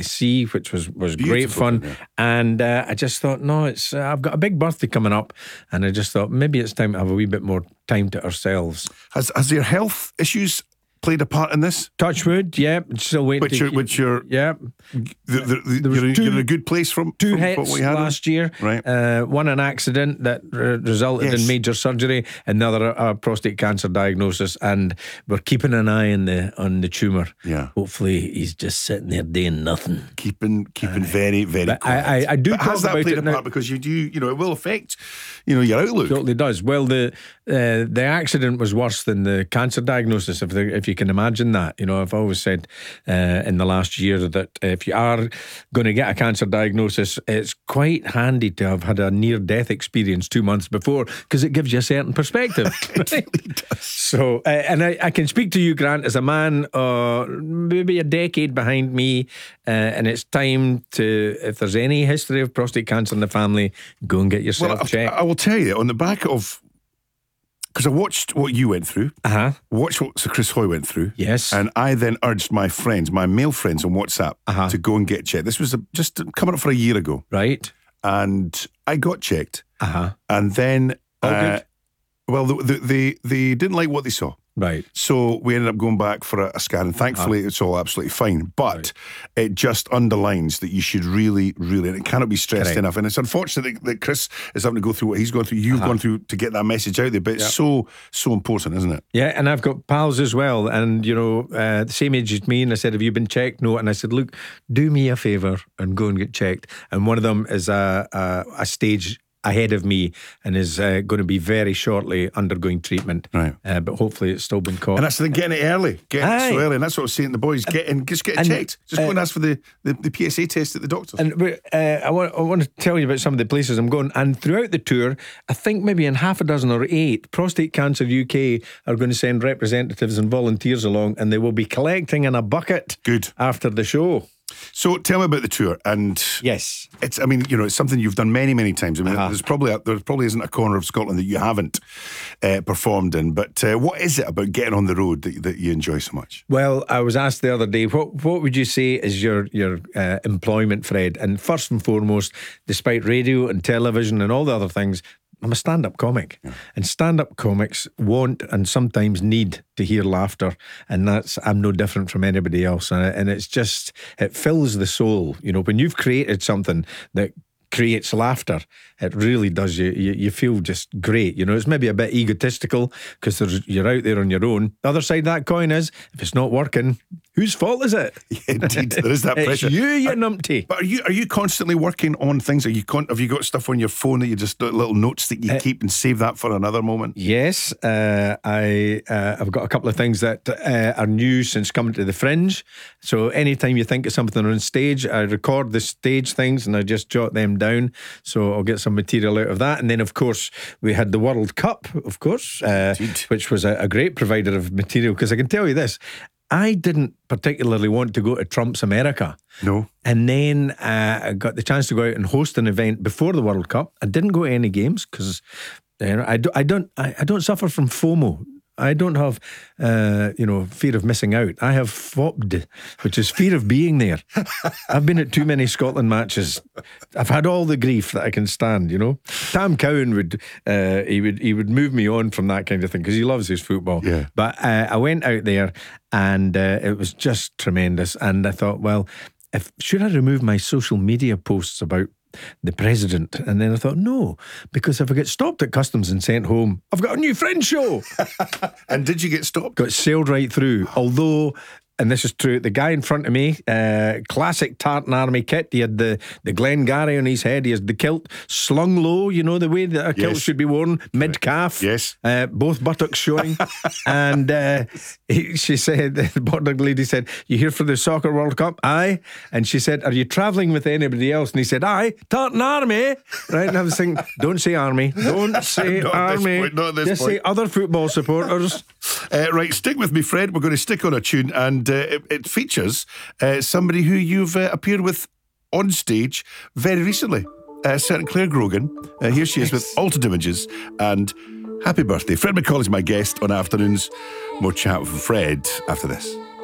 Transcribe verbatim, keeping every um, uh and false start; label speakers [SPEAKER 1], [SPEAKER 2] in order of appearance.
[SPEAKER 1] the sea, which was, was great
[SPEAKER 2] Beautiful,
[SPEAKER 1] fun.
[SPEAKER 2] yeah.
[SPEAKER 1] And uh, I just thought, no, it's uh, I've got a big birthday coming up, and I just thought maybe it's time to have a wee bit more time to ourselves.
[SPEAKER 2] Has has your health issues played a part in this?
[SPEAKER 1] Touch wood, yeah. Still waiting.
[SPEAKER 2] Which
[SPEAKER 1] to
[SPEAKER 2] you're, which you're,
[SPEAKER 1] yeah.
[SPEAKER 2] the, the, the,
[SPEAKER 1] There was
[SPEAKER 2] you're,
[SPEAKER 1] two-
[SPEAKER 2] you're in a good place from,
[SPEAKER 1] Two
[SPEAKER 2] from
[SPEAKER 1] hits
[SPEAKER 2] what we had
[SPEAKER 1] last year.
[SPEAKER 2] Right.
[SPEAKER 1] Uh, one an accident that re- resulted
[SPEAKER 2] Yes.
[SPEAKER 1] in major surgery, another a, a prostate cancer diagnosis, and we're keeping an eye on the on the tumour.
[SPEAKER 2] Yeah.
[SPEAKER 1] Hopefully, he's just sitting there doing nothing.
[SPEAKER 2] Keeping keeping very, very
[SPEAKER 1] But
[SPEAKER 2] quiet.
[SPEAKER 1] I, I, I do
[SPEAKER 2] But
[SPEAKER 1] talk
[SPEAKER 2] has that
[SPEAKER 1] about
[SPEAKER 2] played
[SPEAKER 1] it
[SPEAKER 2] a
[SPEAKER 1] now.
[SPEAKER 2] part? Because you do, you know, it will affect, you know, your outlook.
[SPEAKER 1] Totally does. Well, the uh, the accident was worse than the cancer diagnosis, if the, if you can imagine that. You know, I've always said uh, in the last year that if you are going to get a cancer diagnosis, it's quite handy to have had a near-death experience two months before, because it gives you a certain perspective.
[SPEAKER 2] It really does.
[SPEAKER 1] So, uh, and I, I can speak to you, Grant, as a man uh, maybe a decade behind me, uh, and it's time to, if there's any history of prostate cancer in the family, go and get yourself
[SPEAKER 2] Well, I,
[SPEAKER 1] checked.
[SPEAKER 2] I will tell you, on the back of, because I watched what you went through,
[SPEAKER 1] Uh-huh.
[SPEAKER 2] watched what Sir Chris Hoy went through,
[SPEAKER 1] Yes.
[SPEAKER 2] and I then urged my friends, my male friends on WhatsApp,
[SPEAKER 1] Uh-huh.
[SPEAKER 2] to go and get checked. This was a, just coming up for a year ago,
[SPEAKER 1] Right.
[SPEAKER 2] and I got checked,
[SPEAKER 1] Uh-huh.
[SPEAKER 2] and then,
[SPEAKER 1] All
[SPEAKER 2] uh,
[SPEAKER 1] good?
[SPEAKER 2] well, the, the, they they didn't like what they saw.
[SPEAKER 1] Right.
[SPEAKER 2] So we ended up going back for a, a scan, and thankfully it's all absolutely fine. But it just underlines that you should really, really, and it cannot be stressed
[SPEAKER 1] Correct.
[SPEAKER 2] enough. And it's unfortunate that, that Chris is having to go through what he's going through. You've gone through to get that message out there, but it's so, so important, isn't it?
[SPEAKER 1] Yeah, and I've got pals as well, and you know, uh, the same age as me. And I said, "Have you been checked?" No. And I said, "Look, do me a favour and go and get checked." And one of them is a a, a stage ahead of me and is uh, going to be very shortly undergoing treatment.
[SPEAKER 2] Right.
[SPEAKER 1] Uh, but hopefully, it's still been caught.
[SPEAKER 2] And that's the thing, getting it early, getting it so
[SPEAKER 1] Aye.
[SPEAKER 2] early. And that's what I was saying to the boys, get in, just get it
[SPEAKER 1] and,
[SPEAKER 2] checked. Just
[SPEAKER 1] uh,
[SPEAKER 2] go and ask for the, the, the P S A test at the doctor's.
[SPEAKER 1] And we- uh, I, want, I want to tell you about some of the places I'm going. And throughout the tour, I think maybe in half a dozen or eight, Prostate Cancer U K are going to send representatives and volunteers along, and they will be collecting in a bucket
[SPEAKER 2] Good.
[SPEAKER 1] after the show.
[SPEAKER 2] So tell me about the tour. And
[SPEAKER 1] Yes.
[SPEAKER 2] it's, I mean, you know, it's something you've done many, many times. I mean,
[SPEAKER 1] Uh-huh.
[SPEAKER 2] there's probably a, there probably isn't a corner of Scotland that you haven't uh, performed in. But uh, what is it about getting on the road that, that you enjoy so much?
[SPEAKER 1] Well, I was asked the other day, what what would you say is your your uh, employment, Fred? And first and foremost, despite radio and television and all the other things, I'm a stand-up comic. And stand-up comics want and sometimes need to hear laughter, and that's I'm no different from anybody else. And, and it's just, it fills the soul. You know, when you've created something that creates laughter, it really does. You, you you feel just great. You know, it's maybe a bit egotistical because there's you're out there on your own. The other side of that coin is, if it's not working, whose fault is it?
[SPEAKER 2] Indeed, there is that
[SPEAKER 1] It's
[SPEAKER 2] pressure.
[SPEAKER 1] you, you numpty.
[SPEAKER 2] But are you are you constantly working on things? Are you con- have you got stuff on your phone that you just little notes that you keep and save that for another moment?
[SPEAKER 1] Yes, uh, I uh, I've got a couple of things that uh, are new since coming to the Fringe. So anytime you think of something on stage, I record the stage things and I just jot them down. So I'll get some material out of that. And then, of course, we had the World Cup, of course, uh, which was a, a great provider of material. Because I can tell you this, I didn't particularly want to go to Trump's America.
[SPEAKER 2] No.
[SPEAKER 1] And then uh, I got the chance to go out and host an event before the World Cup. I didn't go to any games because you know, I, do, I don't I, I don't suffer from FOMO. I don't have, uh, you know, fear of missing out. I have FOBD, which is fear of being there. I've been at too many Scotland matches. I've had all the grief that I can stand, you know. Tam Cowan would, uh, he would he would move me on from that kind of thing because he loves his football.
[SPEAKER 2] Yeah.
[SPEAKER 1] But uh, I went out there and uh, it was just tremendous. And I thought, well, if should I remove my social media posts about the president? And then I thought, no, because if I get stopped at customs and sent home, I've got a new Fringe show.
[SPEAKER 2] And did you get stopped?
[SPEAKER 1] Got sailed right through. Although, and this is true, the guy in front of me, uh, classic Tartan Army kit. He had the, the Glengarry on his head. He has the kilt slung low, you know, the way that a kilt
[SPEAKER 2] Yes.
[SPEAKER 1] should be worn, mid-calf.
[SPEAKER 2] Yes.
[SPEAKER 1] Uh, both buttocks showing. And uh, he, she said, the buttock lady said, "You here for the Soccer World Cup?" Aye. And she said, "Are you travelling with anybody else?" And he said, "Aye, Tartan Army." Right? And I was thinking, don't say army. Don't say
[SPEAKER 2] Not at this
[SPEAKER 1] army.
[SPEAKER 2] point, not at this
[SPEAKER 1] Just
[SPEAKER 2] point.
[SPEAKER 1] say other football supporters.
[SPEAKER 2] Uh, right, stick with me, Fred. We're going to stick on a tune, and uh, it, it features uh, somebody who you've uh, appeared with on stage very recently. Uh, certain Claire Grogan. Uh, here she is with Altered Images, and happy birthday. Fred McCauley's my guest on Afternoons. More chat with Fred after this.